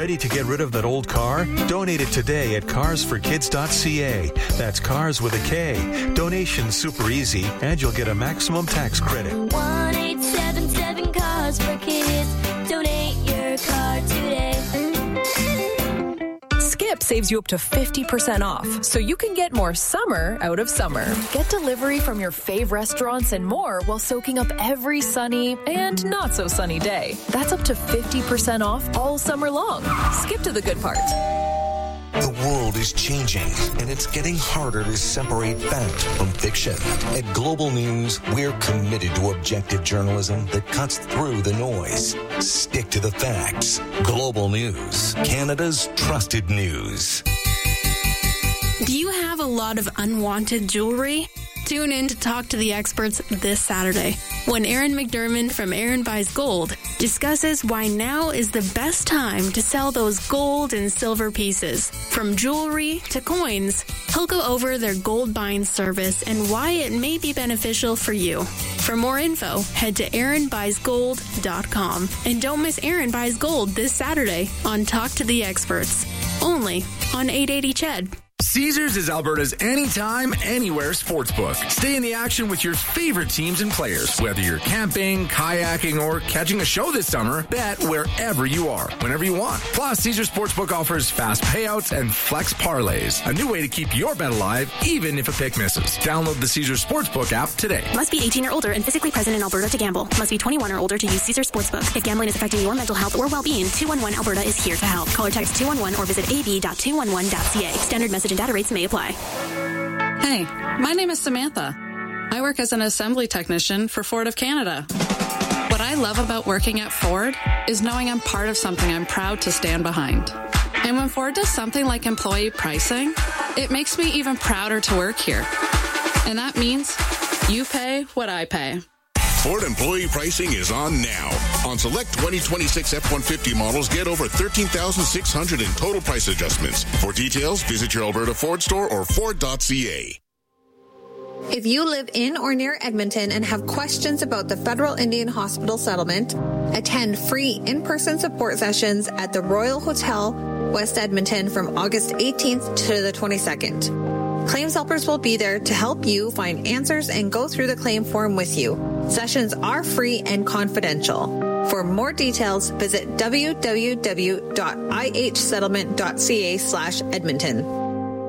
Ready to get rid of that old car? Donate it today at carsforkids.ca. That's cars with a K. Donation's super easy, and you'll get a maximum tax credit. 1-877 Cars for Kids. Donate your car today. Skip saves you up to 50% off, so you can get more summer out of summer. Get delivery from your fave restaurants and more while soaking up every sunny and not so sunny day. That's up to 50% off all summer long. Skip to the good part. The world is changing, and it's getting harder to separate fact from fiction. At Global News, we're committed to objective journalism that cuts through the noise. Stick to the facts. Global News, Canada's trusted news. Do you have a lot of unwanted jewelry? Tune in to Talk to the Experts this Saturday when Aaron McDermott from Aaron Buys Gold discusses why now is the best time to sell those gold and silver pieces. From jewelry to coins, he'll go over their gold buying service and why it may be beneficial for you. For more info, head to AaronBuysGold.com. And don't miss Aaron Buys Gold this Saturday on Talk to the Experts, only on 880 CHED. Caesars is Alberta's anytime, anywhere sportsbook. Stay in the action with your favorite teams and players. Whether you're camping, kayaking, or catching a show this summer, bet wherever you are, whenever you want. Plus, Caesars Sportsbook offers fast payouts and flex parlays. A new way to keep your bet alive, even if a pick misses. Download the Caesars Sportsbook app today. Must be 18 or older and physically present in Alberta to gamble. Must be 21 or older to use Caesars Sportsbook. If gambling is affecting your mental health or well-being, 211 Alberta is here to help. Call or text 211 or visit ab.211.ca. Standard message and data rates may apply. Hey, my name is Samantha. I work as an assembly technician for Ford of Canada. What I love about working at Ford is knowing I'm part of something I'm proud to stand behind. And when Ford does something like employee pricing, it makes me even prouder to work here. And that means you pay what I pay. Ford employee pricing is on now. On select 2026 F-150 models, get over $13,600 in total price adjustments. For details, visit your Alberta Ford store or Ford.ca. If you live in or near Edmonton and have questions about the Federal Indian Hospital settlement, attend free in-person support sessions at the Royal Hotel, West Edmonton from August 18th to the 22nd. Claims helpers will be there to help you find answers and go through the claim form with you. Sessions are free and confidential. For more details, visit www.ihsettlement.ca/Edmonton.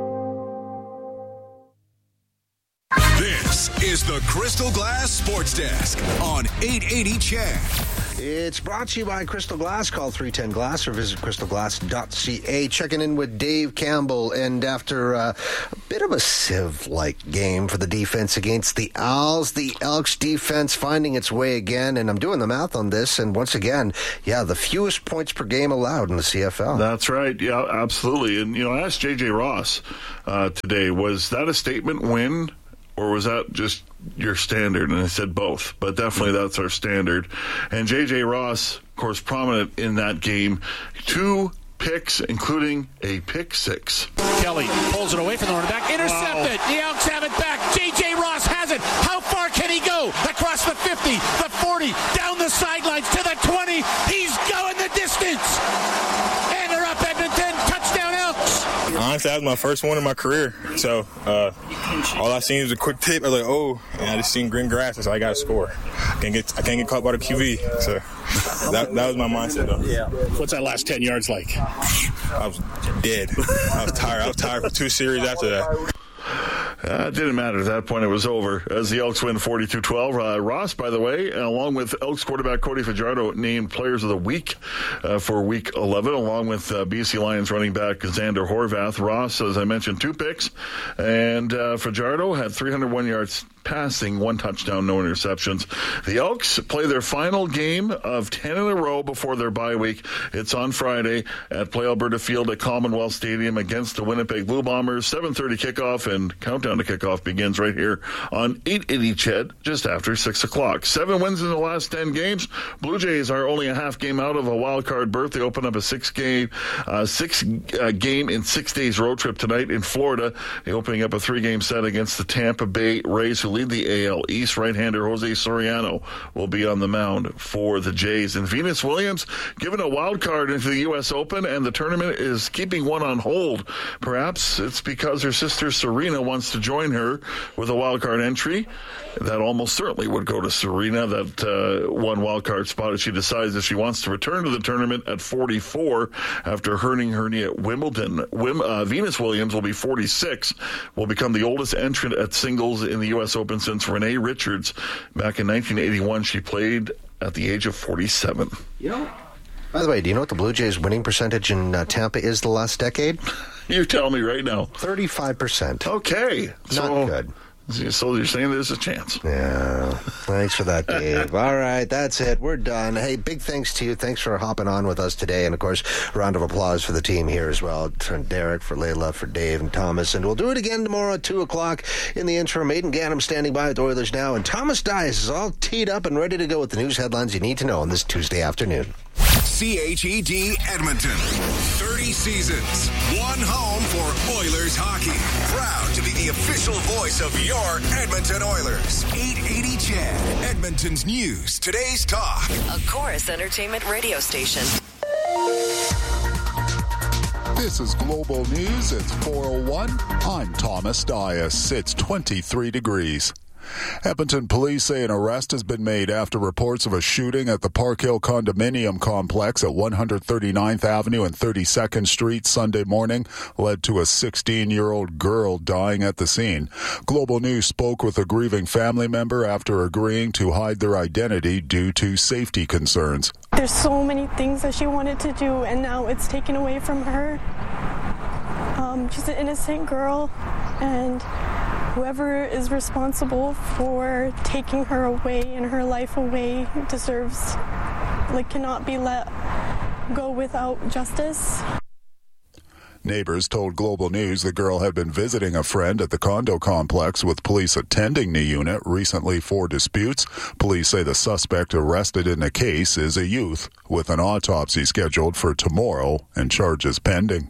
This is the Crystal Glass Sports Desk on 880 CHED. It's brought to you by Crystal Glass. Call 310-GLASS or visit crystalglass.ca. Checking in with Dave Campbell. And after a bit of a sieve-like game for the defense against the Owls, the Elks defense finding its way again. And I'm doing the math on this. And once again, the fewest points per game allowed in the CFL. That's right. Yeah, absolutely. And, I asked J.J. Ross today, was that a statement win? Or was that just your standard? And I said both, but definitely that's our standard. And J.J. Ross, of course, prominent in that game. 2 picks, including a pick 6. Kelly pulls it away from the running back. Intercepted. Wow. The Elks have it back. J.J. Ross has it. How far can he go? Across the 50, the 40, down the sidelines to the 20. He's going the distance. And they're up Edmonton. Touchdown Elks. Honestly, that was my first one in my career. So all I seen was a quick tip. I was like, and I just seen green grass, and so I got to score. I can't get caught by the QB. So that was my mindset, though. Yeah. What's that last 10 yards like? I was dead. I was tired for 2 series after that. It didn't matter. At that point, it was over as the Elks win 42-12. Ross, by the way, along with Elks quarterback Cody Fajardo, named Players of the Week for Week 11, along with BC Lions running back Xander Horvath. Ross, as I mentioned, 2 picks, and Fajardo had 301 yards passing, 1 touchdown, no interceptions. The Elks play their final game of 10 in a row before their bye week. It's on Friday at Play Alberta Field at Commonwealth Stadium against the Winnipeg Blue Bombers. 7:30 kickoff, and countdown to kickoff begins right here on 880 CHED just after 6 o'clock. 7 wins in the last 10 games. Blue Jays are only a half game out of a wild card berth. They open up a 6-game in 6 days road trip tonight in Florida. They're opening up a 3-game set against the Tampa Bay Rays, who lead the AL East. Right-hander Jose Soriano will be on the mound for the Jays. And Venus Williams given a wild card into the U.S. Open, and the tournament is keeping one on hold. Perhaps it's because her sister Serena wants to join her with a wild card entry. That almost certainly would go to Serena, that one wild card spot, if she decides that she wants to return to the tournament at 44 after hurting her knee at Wimbledon. Venus Williams will be 46, will become the oldest entrant at singles in the U.S. Open since Renee Richards. Back in 1981, she played at the age of 47. Yeah. By the way, do you know what the Blue Jays' winning percentage in Tampa is the last decade? You tell me right now. 35%. Okay. Not good. So you're saying there's a chance? Yeah. Thanks for that, Dave. All right, that's it. We're done. Hey, big thanks to you. Thanks for hopping on with us today. And, of course, a round of applause for the team here as well. For Derek, for Layla, for Dave, and Thomas. And we'll do it again tomorrow at 2 o'clock. In the interim, Aidan Gannam standing by with the Oilers now. And Thomas Dias is all teed up and ready to go with the news headlines you need to know on this Tuesday afternoon. CHED Edmonton. 30 seasons. One home for Oilers hockey. Proud to be the official voice of your Edmonton Oilers. 880 CHED. Edmonton's news. Today's talk. A Chorus Entertainment radio station. This is Global News. It's 4:01. I'm Thomas Dias. It's 23 degrees. Edmonton police say an arrest has been made after reports of a shooting at the Park Hill condominium complex at 139th Avenue and 32nd Street Sunday morning led to a 16-year-old girl dying at the scene. Global News spoke with a grieving family member after agreeing to hide their identity due to safety concerns. There's so many things that she wanted to do, and now it's taken away from her. She's an innocent girl, and whoever is responsible for taking her away and her life away cannot be let go without justice. Neighbors told Global News the girl had been visiting a friend at the condo complex with police attending the unit recently for disputes. Police say the suspect arrested in the case is a youth with an autopsy scheduled for tomorrow and charges pending.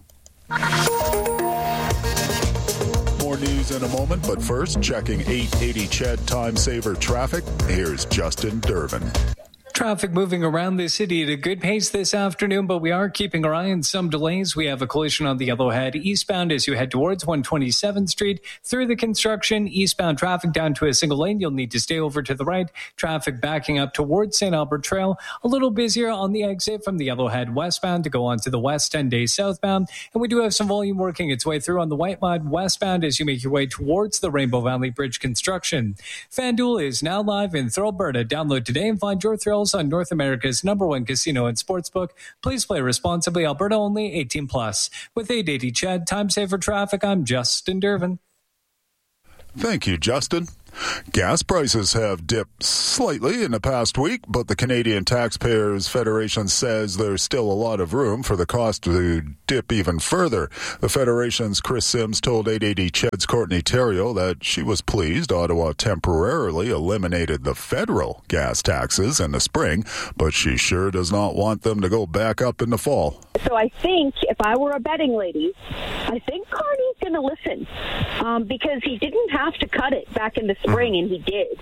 News in a moment, but first, checking 880 CHED Time Saver traffic. Here's Justin Durbin. Traffic moving around the city at a good pace this afternoon, but we are keeping our eye on some delays. We have a collision on the Yellowhead eastbound as you head towards 127th Street. Through the construction, eastbound traffic down to a single lane. You'll need to stay over to the right. Traffic backing up towards St. Albert Trail. A little busier on the exit from the Yellowhead westbound to go on to the west 10 days southbound. And we do have some volume working its way through on the White Mud westbound as you make your way towards the Rainbow Valley Bridge construction. FanDuel is now live in Alberta. Download today and find your thrills on North America's #1 casino and sportsbook. Please play responsibly. Alberta only, 18+. With 880 CHED, Time Saver Traffic, I'm Justin Durbin. Thank you, Justin. Gas prices have dipped slightly in the past week, but the Canadian Taxpayers Federation says there's still a lot of room for the cost to dip even further. The Federation's Chris Sims told 880 CHED's Courtney Theriault that she was pleased Ottawa temporarily eliminated the federal gas taxes in the spring, but she sure does not want them to go back up in the fall. So I think if I were a betting lady, I think Carney's going to listen because he didn't have to cut it back in the spring, and he did.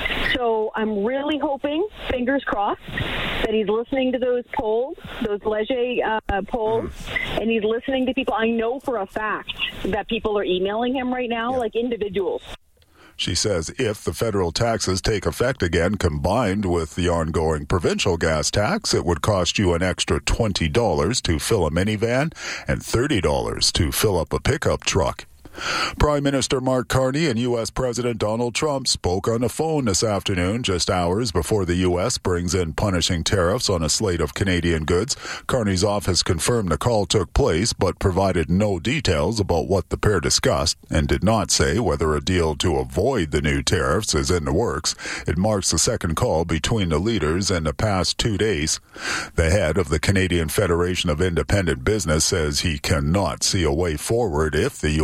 So I'm really hoping, fingers crossed, that he's listening to those polls, those Leger polls, and he's listening to people. I know for a fact that people are emailing him right now, like individuals. She says if the federal taxes take effect again, combined with the ongoing provincial gas tax, it would cost you an extra $20 to fill a minivan and $30 to fill up a pickup truck. Prime Minister Mark Carney and U.S. President Donald Trump spoke on the phone this afternoon, just hours before the U.S. brings in punishing tariffs on a slate of Canadian goods. Carney's office confirmed the call took place, but provided no details about what the pair discussed and did not say whether a deal to avoid the new tariffs is in the works. It marks the second call between the leaders in the past 2 days. The head of the Canadian Federation of Independent Business says he cannot see a way forward if the U.S. starts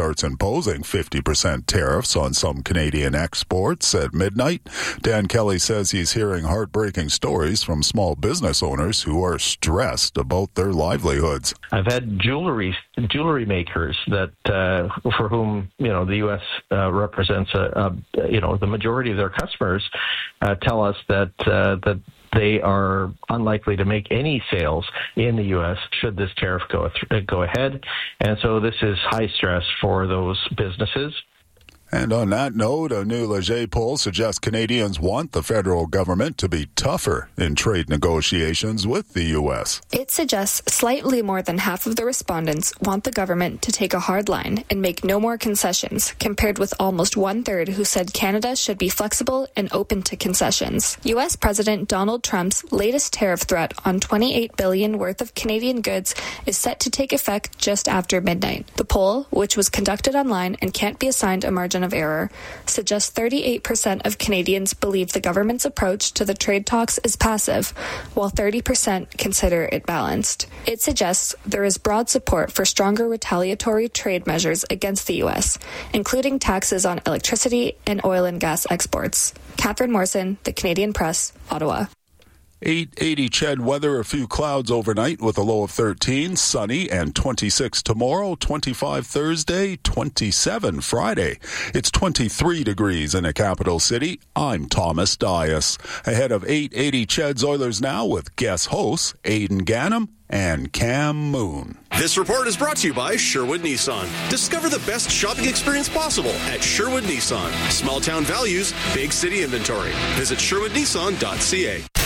starts imposing 50% tariffs on some Canadian exports at midnight. Dan Kelly says he's hearing heartbreaking stories from small business owners who are stressed about their livelihoods. I've had jewelry makers that for whom the U.S. represents the majority of their customers tell us that they are unlikely to make any sales in the U.S. should this tariff go ahead. And so this is high stress for those businesses. And on that note, a new Leger poll suggests Canadians want the federal government to be tougher in trade negotiations with the U.S. It suggests slightly more than half of the respondents want the government to take a hard line and make no more concessions, compared with almost one-third who said Canada should be flexible and open to concessions. U.S. President Donald Trump's latest tariff threat on $28 billion worth of Canadian goods is set to take effect just after midnight. The poll, which was conducted online and can't be assigned a margin of error, suggests 38% of Canadians believe the government's approach to the trade talks is passive, while 30% consider it balanced. It suggests there is broad support for stronger retaliatory trade measures against the U.S., including taxes on electricity and oil and gas exports. Catherine Morrison, The Canadian Press, Ottawa. 8:80 CHED weather, a few clouds overnight with a low of 13, sunny and 26 tomorrow, 25 Thursday, 27 Friday. It's 23 degrees in the capital city. I'm Thomas Dias. Ahead of 8:80 CHED's Oilers Now with guest hosts Aidan Gannam and Cam Moon. This report is brought to you by Sherwood Nissan. Discover the best shopping experience possible at Sherwood Nissan. Small town values, big city inventory. Visit sherwoodnissan.ca.